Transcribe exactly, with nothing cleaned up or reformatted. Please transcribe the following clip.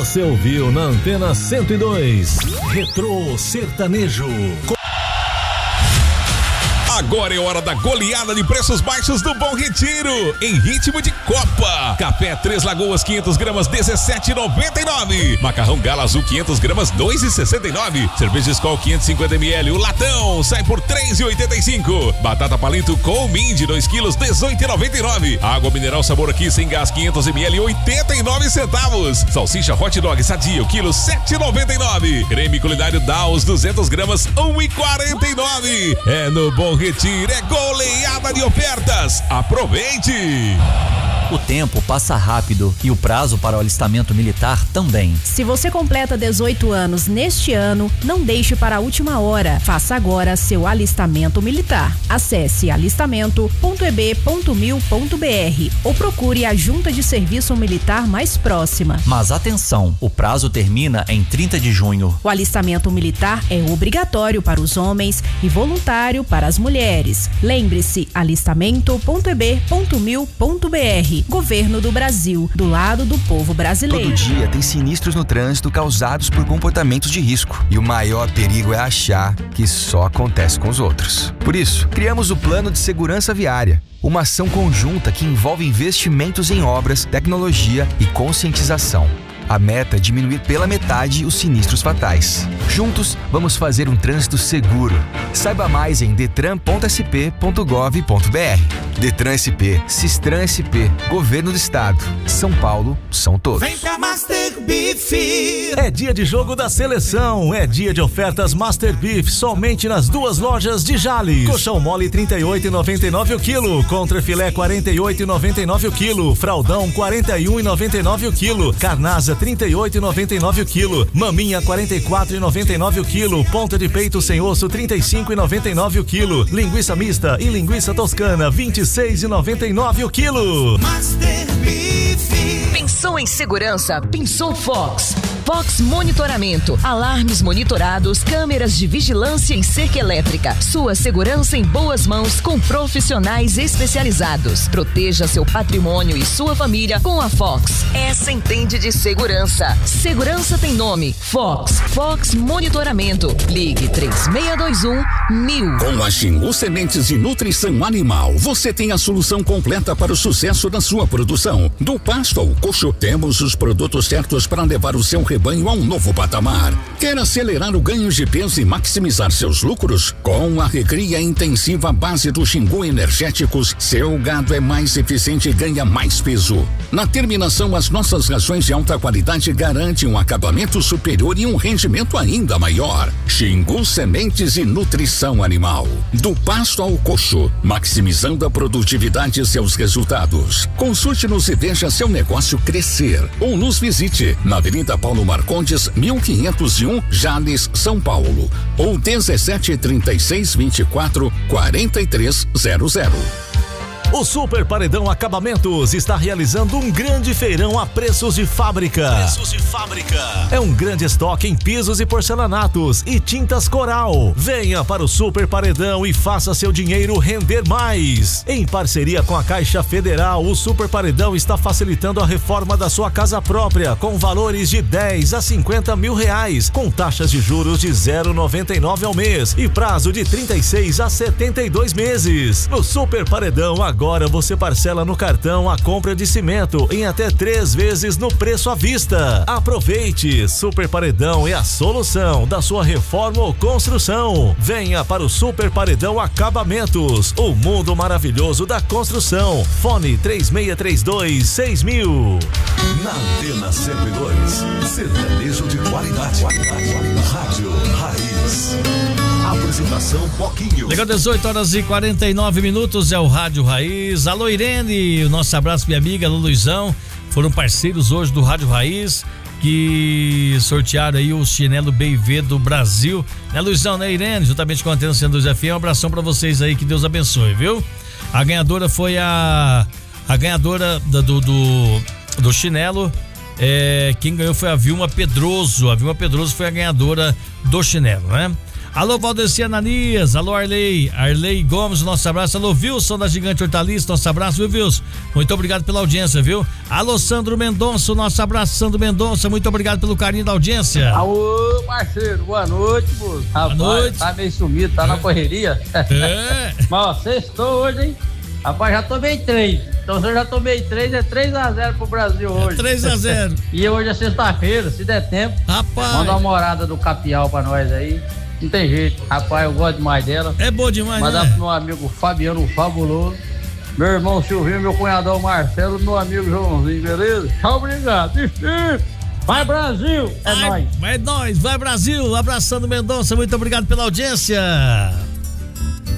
Você ouviu na Antena cento e dois, Retrô Sertanejo. Agora é hora da goleada de preços baixos do Bom Retiro, em ritmo de Copa. Café Três Lagoas quinhentas gramas dezessete reais e noventa e nove centavos. Macarrão Gala Azul quinhentas gramas dois reais e sessenta e nove centavos. Cerveja Skol quinhentos e cinquenta mililitros, o latão sai por três reais e oitenta e cinco centavos. Batata palito com Mind dois quilos dezoito reais e noventa e nove centavos. Água mineral Sabor Aqui sem gás quinhentos mililitros, oitenta e nove centavos. Salsicha Hot Dog Sadia o quilo sete reais e noventa e nove centavos. Creme culinário Daus duzentas gramas um real e quarenta e nove centavos. É no Bom Retiro, é goleada de ofertas. Aproveite! O tempo passa rápido e o prazo para o alistamento militar também. Se você completa dezoito anos neste ano, não deixe para a última hora. Faça agora seu alistamento militar. Acesse alistamento ponto e b ponto mil ponto b r ou procure a Junta de Serviço Militar mais próxima. Mas atenção, o prazo termina em trinta de junho. O alistamento militar é obrigatório para os homens e voluntário para as mulheres. Lembre-se, alistamento ponto e b ponto mil ponto b r. Governo do Brasil, do lado do povo brasileiro. Todo dia tem sinistros no trânsito causados por comportamentos de risco. E o maior perigo é achar que só acontece com os outros. Por isso, criamos o Plano de Segurança Viária. Uma ação conjunta que envolve investimentos em obras, tecnologia e conscientização. A meta é diminuir pela metade os sinistros fatais. Juntos, vamos fazer um trânsito seguro. Saiba mais em detran ponto s p ponto gov ponto b r. Detran S P, Sistran S P, Governo do Estado. São Paulo, são todos. Vem pra Master Beef. É dia de jogo da seleção, é dia de ofertas Master Beef, somente nas duas lojas de Jales. Colchão mole trinta e oito reais e noventa e nove centavos o quilo, contrafilé quarenta e oito reais e noventa e nove centavos o quilo, fraldão quarenta e um reais e noventa e nove centavos o quilo, carnaza trinta e oito reais e noventa e nove centavos o quilo, maminha quarenta e quatro reais e noventa e nove centavos o quilo, ponta de peito sem osso trinta e cinco reais e noventa e nove centavos o quilo, linguiça mista e linguiça toscana vinte e seis reais e noventa e nove centavos o quilo. Master Beef. Pensou em segurança? Pensou Fox. Fox Monitoramento, alarmes monitorados, câmeras de vigilância e cerca elétrica. Sua segurança em boas mãos com profissionais especializados. Proteja seu patrimônio e sua família com a Fox. Essa entende de segurança. Segurança tem nome. Fox. Fox Monitoramento. Ligue três seis dois um mil. Com a Xingu Sementes de Nutrição Animal, você tem a solução completa para o sucesso da sua produção. Do pasto ao coxo, temos os produtos certos para levar o seu rebanho a um novo patamar. Quer acelerar o ganho de peso e maximizar seus lucros? Com a recria intensiva base do Xingu Energéticos, seu gado é mais eficiente e ganha mais peso. Na terminação, as nossas rações de alta qualidade garantem um acabamento superior e um rendimento ainda maior. Xingu Sementes e Nutrição Animal. Do pasto ao coxo, maximizando a produtividade e seus resultados. Consulte-nos e veja seu negócio crescer. Ou nos visite na Avenida Paulo Marcondes, mil quinhentos e um, Jales, São Paulo. Ou dezessete trinta e seis, vinte e quatro, quarenta e três zero zero. O Super Paredão Acabamentos está realizando um grande feirão a preços de fábrica. Preços de fábrica. É um grande estoque em pisos e porcelanatos e tintas Coral. Venha para o Super Paredão e faça seu dinheiro render mais. Em parceria com a Caixa Federal, o Super Paredão está facilitando a reforma da sua casa própria com valores de dez a cinquenta mil reais, com taxas de juros de zero vírgula noventa e nove ao mês e prazo de trinta e seis a setenta e dois meses. No Super Paredão, agora Agora você parcela no cartão a compra de cimento em até três vezes no preço à vista. Aproveite! Super Paredão é a solução da sua reforma ou construção. Venha para o Super Paredão Acabamentos, o mundo maravilhoso da construção. Fone três seis três dois, seis mil. Na Antena cento e dois, sertanejo de qualidade. qualidade. Rádio Raiz. Apresentação Poquinho. Legal, dezoito horas e quarenta e nove minutos, é o Rádio Raiz. Alô, Irene, o nosso abraço, minha amiga. Alô, Luizão, foram parceiros hoje do Rádio Raiz, que sortearam aí o chinelo B e V do Brasil, né, Luizão, né, Irene, juntamente com a Antena cento e dois F M. Um abração pra vocês aí, que Deus abençoe, viu? A ganhadora foi a a ganhadora do do, do chinelo. É, quem ganhou foi a Vilma Pedroso. A Vilma Pedroso foi a ganhadora do chinelo, né? Alô, Valdeci Ananias. Alô, Arley. Arley Gomes, nosso abraço. Alô, Wilson da Gigante Hortaliça, nosso abraço, viu, Wilson? Muito obrigado pela audiência, viu? Alô, Sandro Mendonça, nosso abraço, Sandro Mendonça. Muito obrigado pelo carinho da audiência. Alô, parceiro, boa noite, moço. Rapaz, boa noite. Tá meio sumido, tá na correria. É. Mas, ó, sextou hoje, hein? Rapaz, já tomei três. Então, se eu já tomei três, é três a zero pro Brasil hoje. É três a zero. E hoje é sexta-feira, se der tempo. Rapaz. Manda uma morada do Capial pra nós aí. Não tem jeito. Rapaz, eu gosto demais dela. É bom demais, Mandar né? pro meu amigo Fabiano Fabuloso, meu irmão Silvinho, meu cunhadão Marcelo, meu amigo Joãozinho, beleza? Tchau, obrigado. Vai, Brasil! É vai, nóis. Vai, nóis. Vai, Brasil. Abraçando Mendonça. Muito obrigado pela audiência.